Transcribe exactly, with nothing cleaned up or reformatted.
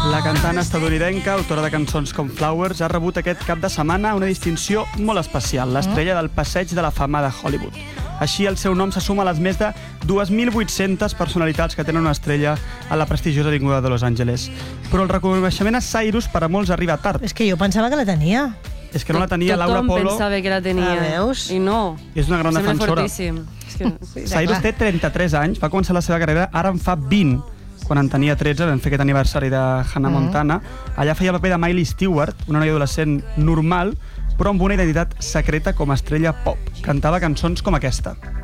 La cantant estatunidenca, autora de cançons com Flowers, ha rebut aquest cap de setmana una distinció molt especial, l'estrella del Passeig de la Fama de Hollywood. Així, el seu nom se suma a les més de dos mil vuit-centes personalitats que tenen una estrella a la prestigiosa avinguda de Los Angeles. Però el reconeixement a Cyrus per a molts arriba tard. És que jo pensava que la tenia. És que no la tenia Laura Tothom Polo. pensava que la tenia. Ah, veus? I no. És una gran Sembla defensora. fortíssim. És que, sí. Cyrus té trenta-tres anys, va començar la seva carrera, ara en fa vint. Quan en tenia tretze vam fer aquest aniversari de Hannah Montana. Allà feia el paper de Miley Stewart, una noia adolescent normal, però amb una identitat secreta com a estrella pop. Cantava cançons com aquesta.